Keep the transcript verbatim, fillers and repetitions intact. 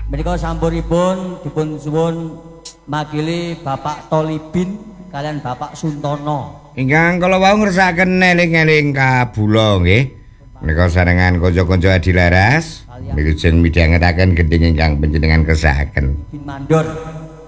Menika sampuripun dipun suwun makili Bapak Tolibin kalian Bapak Suntono. Ingkang kala wau ngersakaken eling-eling kabula nggih. Menika sarengan kanca-kanca Adilaras wilujeng midhangetaken gending ingkang panjenengan kersakaken. Bin Mandor.